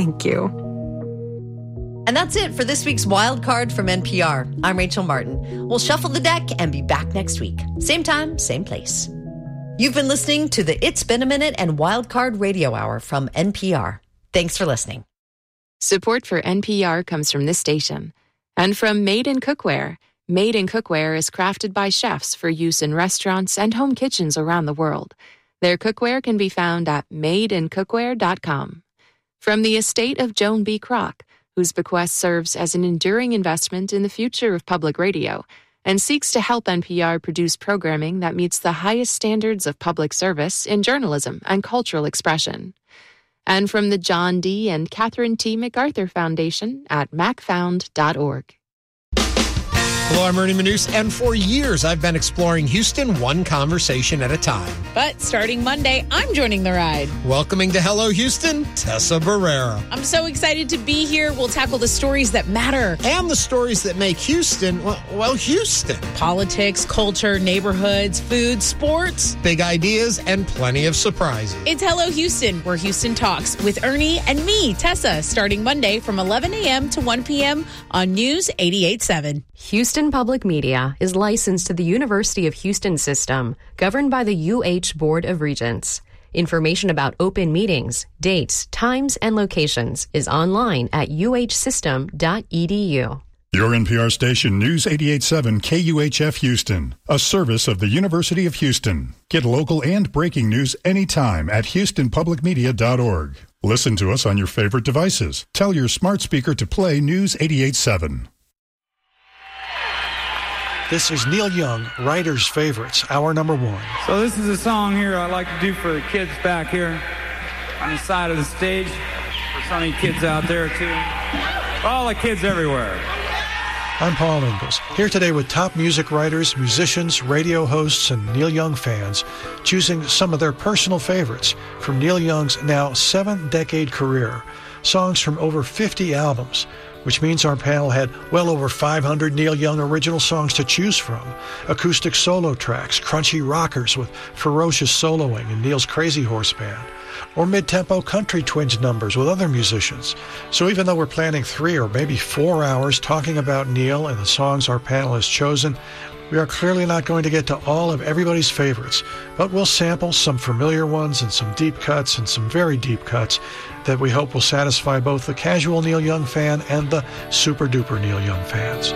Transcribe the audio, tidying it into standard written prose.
Thank you. And that's it for this week's Wild Card from NPR. I'm Rachel Martin. We'll shuffle the deck and be back next week. Same time, same place. You've been listening to the It's Been a Minute and Wild Card Radio Hour from NPR. Thanks for listening. Support for NPR comes from this station and from Made in Cookware. Made in Cookware is crafted by chefs for use in restaurants and home kitchens around the world. Their cookware can be found at madeincookware.com. From the estate of Joan B. Kroc, whose bequest serves as an enduring investment in the future of public radio and seeks to help NPR produce programming that meets the highest standards of public service in journalism and cultural expression. And from the John D. and Catherine T. MacArthur Foundation at macfound.org. Hello, I'm Ernie Manous, and for years I've been exploring Houston one conversation at a time. But starting Monday, I'm joining the ride. Welcoming to Hello Houston, Tessa Barrera. I'm so excited to be here. We'll tackle the stories that matter. And the stories that make Houston, well, Houston. Politics, culture, neighborhoods, food, sports. Big ideas and plenty of surprises. It's Hello Houston, where Houston talks with Ernie and me, Tessa, starting Monday from 11 a.m. to 1 p.m. on News 88.7. Houston Public Media is licensed to the University of Houston system, governed by the UH Board of Regents. Information about open meetings, dates, times, and locations is online at uhsystem.edu. Your NPR station, News 88.7 KUHF Houston, a service of the University of Houston. Get local and breaking news anytime at houstonpublicmedia.org. Listen to us on your favorite devices. Tell your smart speaker to play News 88.7. This is Neil Young, Writer's Favorites, hour number one. So this is a song here I'd like to do for the kids back here on the side of the stage. For some of you kids out there, too. All the kids everywhere. I'm Paul Ingalls, here today with top music writers, musicians, radio hosts, and Neil Young fans, choosing some of their personal favorites from Neil Young's now 7-decade career. Songs from over 50 albums, which means our panel had well over 500 Neil Young original songs to choose from. Acoustic solo tracks, crunchy rockers with ferocious soloing in Neil's Crazy Horse Band, or mid-tempo country twinge numbers with other musicians. So even though we're planning 3 or maybe 4 hours talking about Neil and the songs our panel has chosen, we are clearly not going to get to all of everybody's favorites, but we'll sample some familiar ones and some deep cuts and some very deep cuts that we hope will satisfy both the casual Neil Young fan and the super-duper Neil Young fans.